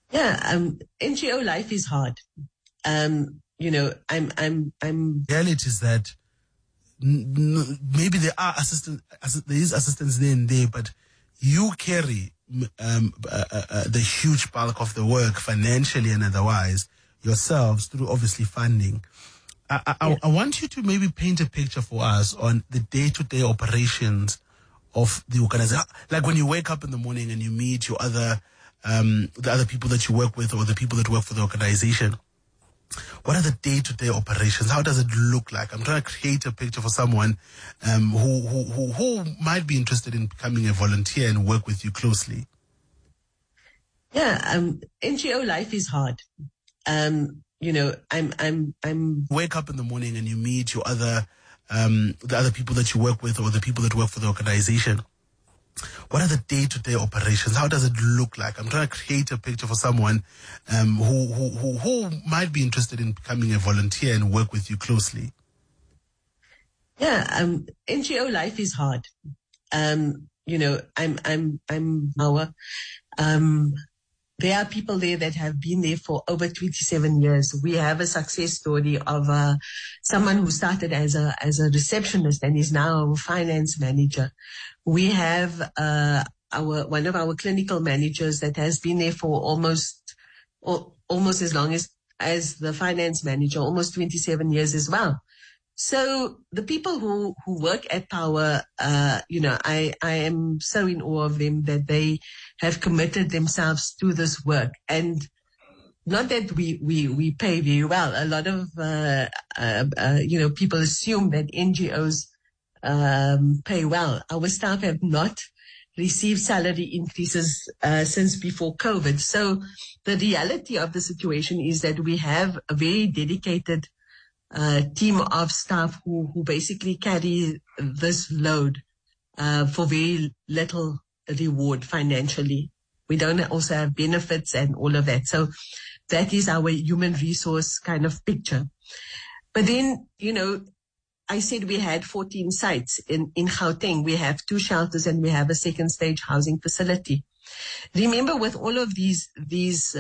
Yeah, NGO life is hard. I'm. Reality is that maybe there is assistance there and there, but you carry the huge bulk of the work financially and otherwise yourselves through obviously funding. I want you to maybe paint a picture for us on the day-to-day operations of the organization. Like when you wake up in the morning and you meet your the other people that you work with or the people that work for the organization. What are the day-to-day operations? How does it look like? I'm trying to create a picture for someone who might be interested in becoming a volunteer and work with you closely. Yeah, NGO life is hard. I'm wake up in the morning and you meet your the other people that you work with or the people that work for the organization. What are the day-to-day operations? How does it look like? I'm trying to create a picture for someone who might be interested in becoming a volunteer and work with you closely. Yeah, NGO life is hard. There are people there that have been there for over 27 years. We have a success story of someone who started as a receptionist and is now a finance manager. We have one of our clinical managers that has been there for almost as long as the finance manager, almost 27 years as well. So the people who work at Power, I am so in awe of them that they have committed themselves to this work. And not that we pay very well. A lot of, people assume that NGOs, pay well. Our staff have not received salary increases, since before COVID. So the reality of the situation is that we have a very dedicated team of staff who basically carry this load for very little reward financially. We don't also have benefits and all of that. So that is our human resource kind of picture. But then, I said we had 14 sites in Gauteng. We have 2 shelters and we have a second stage housing facility. Remember, with all of these buildings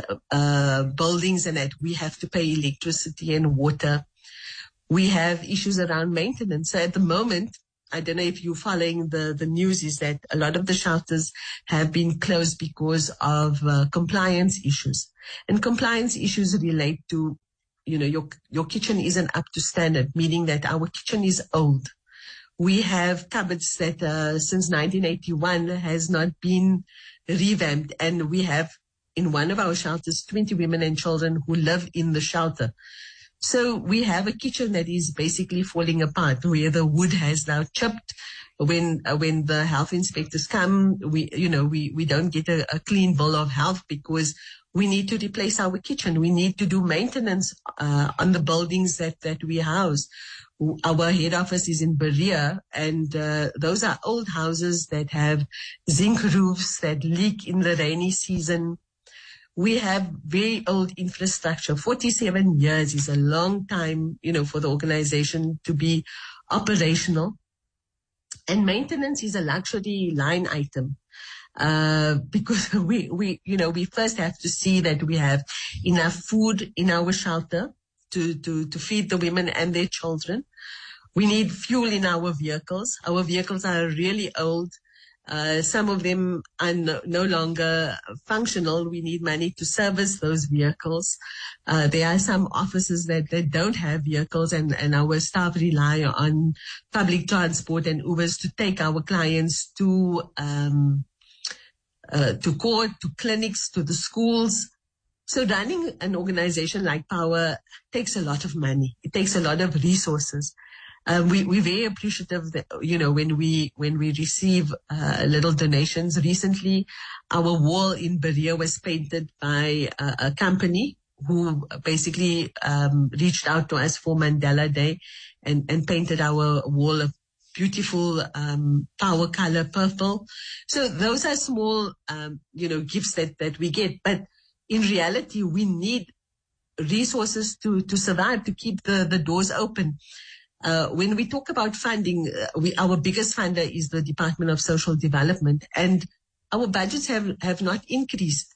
and that, we have to pay electricity and water. We have issues around maintenance. So at the moment, I don't know if you're following the news, is that a lot of the shelters have been closed because of compliance issues. And compliance issues relate to, your kitchen isn't up to standard, meaning that our kitchen is old. We have cupboards that since 1981 has not been revamped. And we have in one of our shelters 20 women and children who live in the shelter. So we have a kitchen that is basically falling apart, where the wood has now chipped. When the health inspectors come, we don't get a clean bill of health because we need to replace our kitchen. We need to do maintenance on the buildings that we house. Our head office is in Berea, and those are old houses that have zinc roofs that leak in the rainy season. We have very old infrastructure. 47 years is a long time, for the organization to be operational. And maintenance is a luxury line item. Because we first have to see that we have enough food in our shelter to feed the women and their children. We need fuel in our vehicles. Our vehicles are really old. Some of them are no longer functional. We need money to service those vehicles. There are some offices that don't have vehicles, and our staff rely on public transport and Ubers to take our clients to court, to clinics, to the schools. So running an organization like Power takes a lot of money. It takes a lot of resources. We're very appreciative that, when we receive little donations. Recently, our wall in Berea was painted by a company who basically reached out to us for Mandela Day and painted our wall a beautiful Power color purple. So those are small gifts that we get. But in reality, we need resources to survive, to keep the doors open. When we talk about funding, our biggest funder is the Department of Social Development, and our budgets have not increased.